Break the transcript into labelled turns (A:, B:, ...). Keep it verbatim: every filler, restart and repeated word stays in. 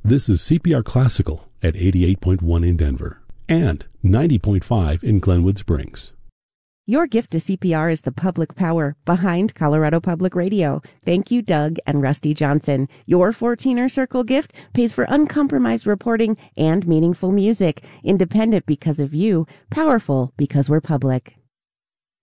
A: This is C P R Classical at eighty-eight point one in Denver and ninety point five in Glenwood Springs.
B: Your gift to C P R is the public power behind Colorado Public Radio. Thank you, Doug and Rusty Johnson. Your fourteener Circle gift pays for uncompromised reporting and meaningful music. Independent because of you, powerful because we're public.